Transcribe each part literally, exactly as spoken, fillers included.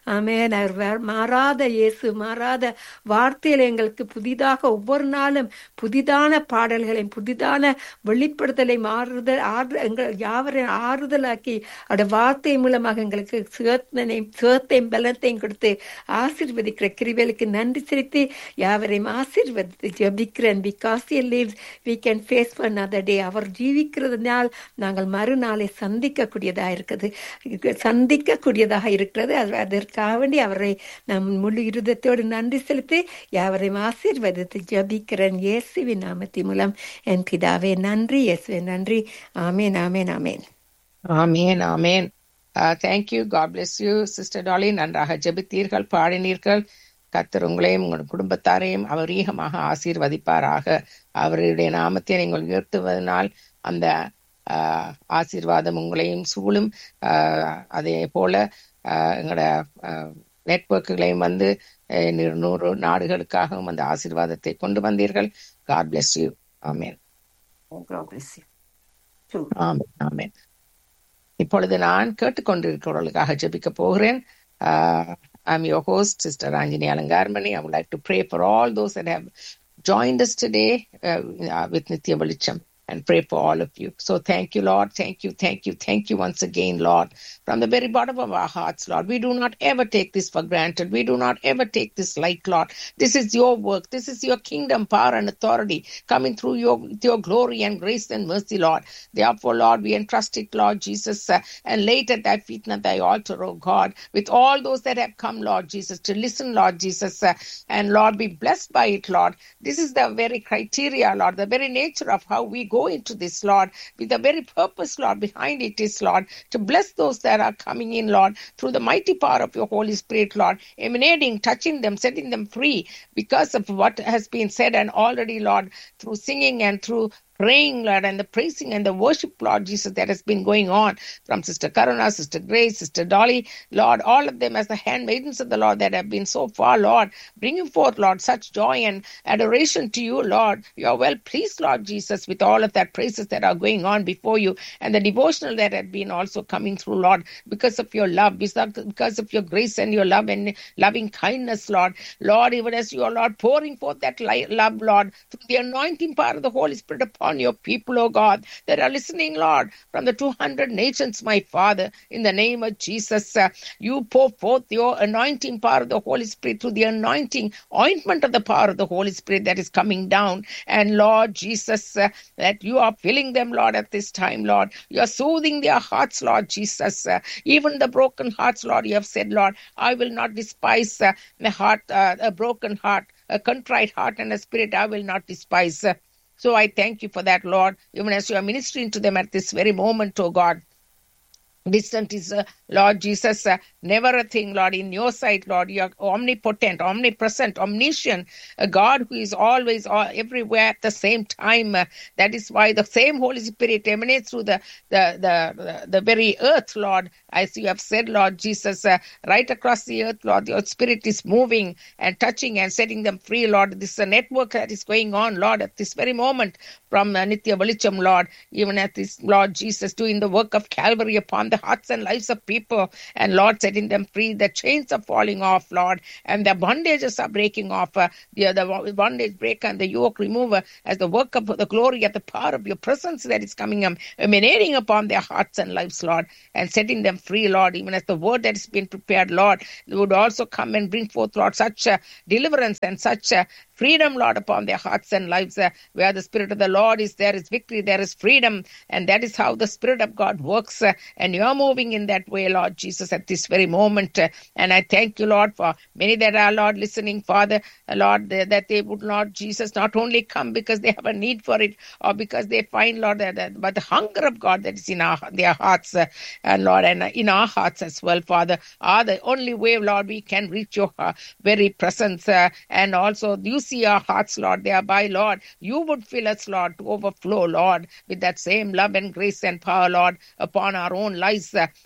ஆமென். அவர் வே- மாறாத இயேசு, மாறாத வார்த்தையில எங்களுக்கு புதிதாக ஒவ்வொரு நாளும் புதிதான பாடல்களையும் புதிதான வெளிப்படுத்தலை மாறுதல் ஆறு எங்கள் யாவரையும் ஆறுதலாக்கி அவருடைய வார்த்தை மூலமாக எங்களுக்கு சுகத்தையும் சுகத்தையும் பலத்தையும் கொடுத்து ஆசீர்வதிக்கிற கிருபைகளுக்கு நன்றி செலுத்தி யாவரையும் ஆசீர்வதித்து ஜெபிக்கிறேன். Because he lives we can face for another day. அவர் ஜீவிக்கிறதுனால் நாங்கள் மறுநாளை சந்திக்கக்கூடியதாக இருக்குது சந்திக்கக்கூடியதாக இருக்கிறது. அது- அதற்காக வேண்டி அவரை நம் முழு இருதயத்தோடு நன்றி செலுத்தி யாவரையும் ஆசீர்வதித்து ஜெபிக்கிறேன் இயேசுவின் நாமத்தின் மூலம் என் பிதாவே. நன்றி இயேசுவே, நன்றி. ஆமேன், ஆமேன், ஆமேன். ஆமேன் ஆமேன். Thank you. God bless you sister tally. நன்றாக ஜெபித்தீர்கள், பாடினீர்கள். கர்த்தர் உங்களையும் உங்கள் குடும்பத்தாரையும் அவரீகமாக ஆசீர்வதிப்பாராக. அவருடைய நாமத்தை நீங்கள் உயர்த்துவதனால் அந்த ஆஹ், ஆசீர்வாதம் உங்களையும் சூழும். ஆஹ், அதே போல ஆஹ், எங்களோட நெட்வொர்க்குகளையும் வந்து அஹ், நூறு நூறு நாடுகளுக்காகவும் அந்த ஆசீர்வாதத்தை கொண்டு வந்தீர்கள். God bless you. Amen God bless you. True. ஆமேன் ஆமேன். இப்பொழுது நான் கேட்டுக்கொண்டிருக்கிறவர்களுக்காக ஜெபிக்க போகிறேன். Uh, I'm your host, Sister Ranjini Alangarmani. I would like to pray for all those that have joined us today uh, uh, with Nitya Velicham, and pray for all of you. So thank you, Lord. Thank you, thank you, thank you once again, Lord. From the very bottom of our hearts, Lord, we do not ever take this for granted. We do not ever take this light, Lord. This is your work. This is your kingdom, power, and authority coming through your, with your glory and grace and mercy, Lord. Therefore, Lord, we entrust it, Lord Jesus, uh, and lay it at thy feet and at thy altar, oh God, with all those that have come, Lord Jesus, to listen, Lord Jesus, uh, and Lord, be blessed by it, Lord. This is the very criteria, Lord, the very nature of how we go into this, Lord, with the very purpose, Lord, behind it is, Lord, to bless those that are coming in, Lord, through the mighty power of your Holy Spirit, Lord, emanating, touching them, setting them free because of what has been said and already, Lord, through singing and through praying, Lord, and the praising and the worship, Lord Jesus, that has been going on from Sister Karuna, Sister Grace, Sister Dolly, Lord, all of them as the handmaidens of the Lord that have been so far, Lord, bringing forth, Lord, such joy and adoration to you, Lord. You are well pleased, Lord Jesus, with all of that praises that are going on before you and the devotional that have been also coming through, Lord, because of your love, because of your grace and your love and loving kindness, Lord. Lord, even as you are, Lord, pouring forth that li- love, Lord, through the anointing power of the Holy Spirit upon on your people, oh God, that are listening, Lord, from the two hundred nations, my Father, in the name of Jesus. Uh, you pour forth your anointing power of the Holy Spirit through the anointing ointment of the power of the Holy Spirit that is coming down. And Lord Jesus, uh, that you are filling them, Lord, at this time, Lord. You are soothing their hearts, Lord Jesus. Uh, even the broken hearts, Lord, you have said, Lord, I will not despise uh, the heart, uh, a broken heart, a contrite heart and a spirit I will not despise. Uh, So I thank you for that, Lord, even as you are ministering to them at this very moment, oh God. Distant is, uh, Lord Jesus, uh, never a thing, Lord, in your sight, Lord. You are omnipotent, omnipresent, omniscient, a God who is always all, everywhere at the same time. Uh, that is why the same Holy Spirit emanates through the, the, the, the, the very earth, Lord. As you have said, Lord Jesus, uh, right across the earth, Lord, your Spirit is moving and touching and setting them free, Lord. This is a network that is going on, Lord, at this very moment from uh, Nitya Velicham, Lord, even at this, Lord Jesus, doing the work of Calvary upon the hearts and lives of people, and Lord, setting them free. The chains are falling off, Lord, and the bondages are breaking off. Uh, the, the bondage breaker and the yoke remover as the work of the glory and the power of your presence that is coming um, emanating upon their hearts and lives, Lord, and setting them free, Lord, even as the word that has been prepared, Lord, would also come and bring forth, Lord, such uh, deliverance and such uh, freedom, Lord, upon their hearts and lives. Uh, where the Spirit of the Lord is, there is victory, there is freedom, and that is how the Spirit of God works. Uh, and you are moving in that way, Lord Jesus, at this very moment. Uh, and I thank you, Lord, for many that are, Lord, listening, Father, uh, Lord, they, that they would, Lord Jesus, not only come because they have a need for it or because they find, Lord, that, that but the hunger of God that is in our their hearts, uh, and Lord, and uh, in our hearts as well, Father, are the only way, Lord, we can reach your uh, very presence. Uh, and also, you see our hearts, Lord, thereby, Lord, you would fill us, Lord, to overflow, Lord, with that same love and grace and power, Lord, upon our own lives. Uh, thank you.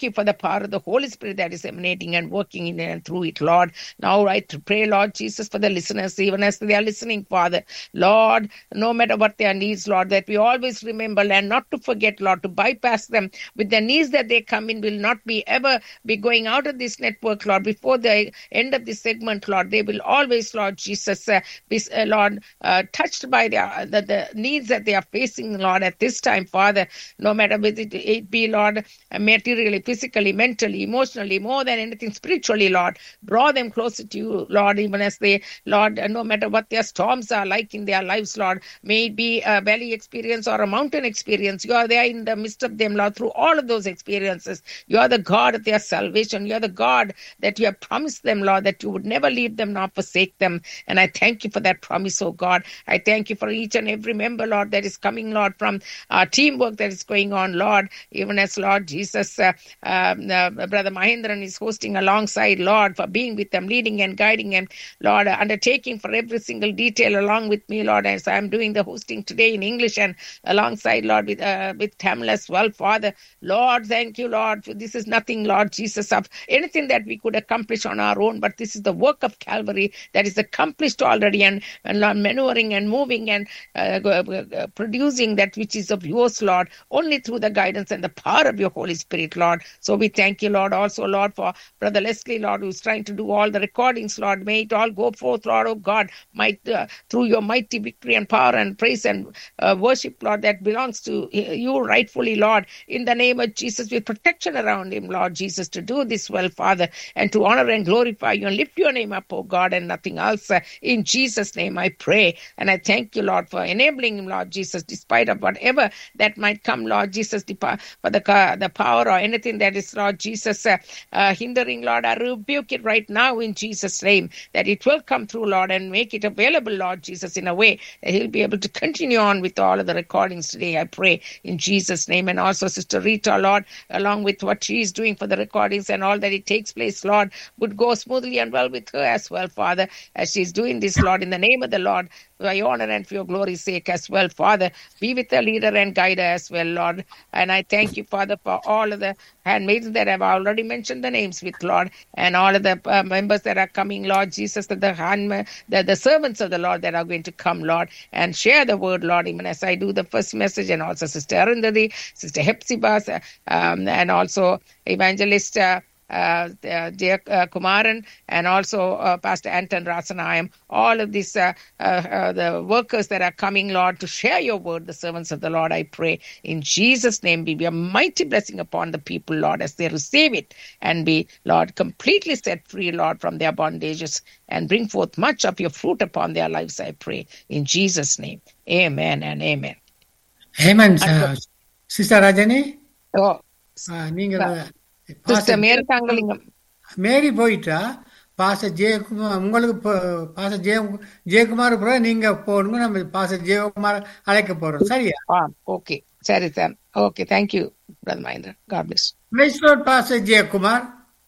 you for the power of the Holy Spirit that is emanating and working in and through it, Lord. Now I pray, Lord Jesus, for the listeners, even as they are listening, Father. Lord, no matter what their needs, Lord, that we always remember and not to forget, Lord, to bypass them with the needs that they come in will not be ever be going out of this network, Lord, before the end of this segment, Lord. They will always, Lord Jesus, uh, be, uh, Lord, uh, touched by their, uh, the, the needs that they are facing, Lord, at this time, Father, no matter whether it, it be, Lord, uh, materially, physically, mentally, emotionally, more than anything, spiritually, Lord. Draw them closer to you, Lord, even as they, Lord, uh, no matter what their storms are like in their lives, Lord, may it be a valley experience or a mountain experience. You are there in the midst of them, Lord, through all of those experiences. You are the God of their salvation. You are the God that you have promised them, Lord, that you would never leave them nor forsake them. And I thank you for that promise, oh God. I thank you for each and every member, Lord, that is coming, Lord, from our teamwork that is going on, Lord, even as, Lord Jesus, uh, um, uh, Brother Mahendran is hosting alongside, Lord, for being with them, leading and guiding and, Lord, uh, undertaking for every single detail along with me, Lord, as I'm doing the hosting today in English and alongside, Lord, with uh, with Tamil as well, Father. Lord, thank you, Lord. This is nothing, Lord Jesus, of anything that we could accomplish on our own, but this is the work of Calvary that is accomplished already, and, and Lord, maneuvering and moving and uh, uh, producing that which is of yours, Lord, only through the guidance and the power of your Holy Spirit, Lord. So we thank you, Lord, also, Lord, for Brother Leslie, Lord, who's trying to do all the recordings, Lord. May it all go forth, Lord, oh God, might uh, through your mighty victory and power and praise and uh, worship, Lord, that belongs to you rightfully, Lord, in the name of Jesus, with protection around him, Lord Jesus, to do this well, Father, and to honor and glorify you and lift your name up, oh God, and nothing else. Uh, in Jesus' name I pray, and I thank you, Lord, for enabling him, Lord Jesus, despite of whatever that might come, Lord Jesus, for the, uh, the power or anything that is, Lord Jesus, uh, uh, hindering, Lord, I rebuke it right now in Jesus' name, that it will come through, Lord, and make it available, Lord Jesus, in a way that he'll be able to continue on with all of the recordings today, I pray, in Jesus' name. And also Sister Rita, Lord, along with what she is doing for the recordings and all that it takes place, Lord, would go smoothly and well with her as well, Father, as she's doing this, Lord, in the name of the Lord, for your honor and for your glory's sake as well, Father. Be with the leader and guide her as well, Lord. And I thank you, Father, for all of the handmaids that I've already mentioned the names with, Lord, and all of the uh, members that are coming, Lord Jesus, the, the, hand, the, the servants of the Lord that are going to come, Lord, and share the word, Lord, even as I do the first message, and also Sister Arundhati, Sister Hepzibah, um, and also Evangelist uh, Uh, uh, Jay uh, Kumaran, and also uh, Pastor Anton Rasanayam, all of these uh, uh, uh, the workers that are coming, Lord, to share your word, the servants of the Lord, I pray in Jesus' name, be a mighty blessing upon the people, Lord, as they receive it and be, Lord, completely set free, Lord, from their bondages and bring forth much of your fruit upon their lives, I pray in Jesus' name. Amen and amen. Amen. Uh, Sister Rajani? Oh, uh, நீங்க Sister Mary Tangalingam. மேரி போயிட்டா பாச ஜெயக்குமார் உங்களுக்கு பாச ஜெய ஜெயக்குமார் பிறகு நீங்க போகணுங்க, நம்ம பாச ஜெயக்குமார் அழைக்க போறோம். சரியா? ஓகே, சரி sir. Okay, thank you brother Mahendran. God plus. Price Lord பாச ஜெயக்குமார்.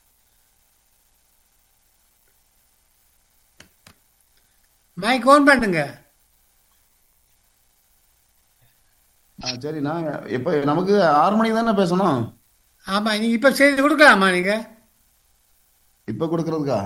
மைக் ஆன் பண்ணுங்க. சரி, நான் இப்ப நமக்கு ஆறு மணிக்கு தானே பேசணும். ஆமா, நீங்க இப்ப செய்து கொடுக்கலாமா? நீங்க இப்ப கொடுக்கறதுக்கா?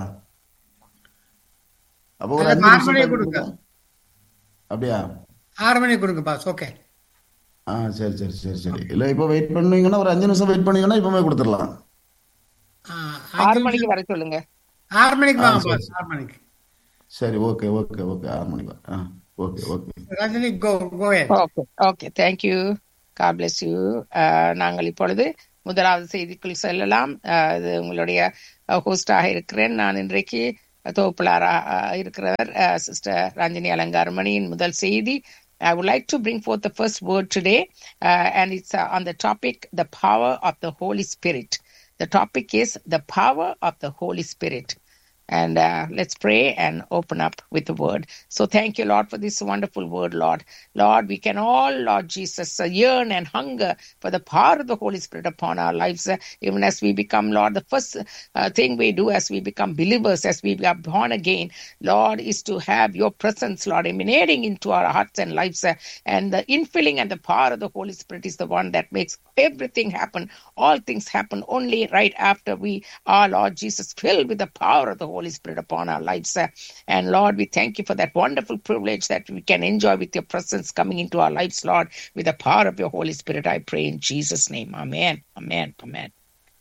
அப்போ ஒரு ஆறு மணிக்கு கொடுங்க. அப்படியா? ஆறு மணிக்கு கொடுங்க பாஸ். ஓகே. ஆ சரி சரி சரி சரி. இல்ல இப்ப வெயிட் பண்ணுவீங்கன்னா ஒரு அஞ்சு நிமிஷம் வெயிட் பண்ணீங்கன்னா இப்பவே கொடுத்துடலாம். ஆறு மணிக்கு வர சொல்லுங்க. ஆறு மணிக்கு வாங்க பாஸ். ஆறு மணிக்கு. சரி, ஓகே ஓகே ஓகே ஆறு மணிக்கு வா. Okay okay. Rajini go go head. Okay okay, thank you. God bless you. நாங்கள் இப்பொழுது முதலாவது செய்திக்குள் செல்லலாம். இது உங்களுடைய ஹோஸ்டாக இருக்கிறேன் நான். இன்றைக்கு தொகுப்பாளராக இருக்கிறவர் சிஸ்டர் ரஞ்சினி அலங்காரமணியின் முதல் செய்தி. I would like to bring forth the first word today, uh, and it's uh, on the topic, the power of the Holy Spirit. The topic is the power of the Holy Spirit. And uh, let's pray and open up with the word. So thank you, Lord, for this wonderful word, Lord. Lord, we can all, Lord Jesus, uh, yearn and hunger for the power of the Holy Spirit upon our lives, uh, even as we become, Lord, the first uh, thing we do as we become believers, as we are born again, Lord, is to have your presence, Lord, emanating into our hearts and lives. Uh, and the infilling and the power of the Holy Spirit is the one that makes everything happen. All things happen only right after we are, Lord Jesus, filled with the power of the Holy Spirit upon our lives. Uh, and Lord, we thank you for that wonderful privilege that we can enjoy with your presence coming into our lives, Lord, with the power of your Holy Spirit. I pray in Jesus' name. Amen. Amen. Amen.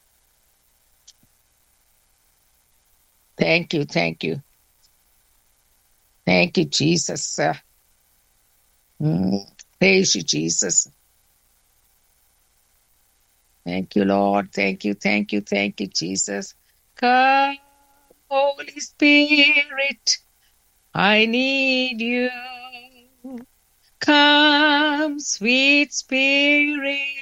Thank you. Thank you. Thank you, Jesus. Uh, mm, praise you, Jesus. Thank you, Lord. Thank you. Thank you. Thank you, Jesus. Come, Holy Spirit. I need you. Come, sweet Spirit.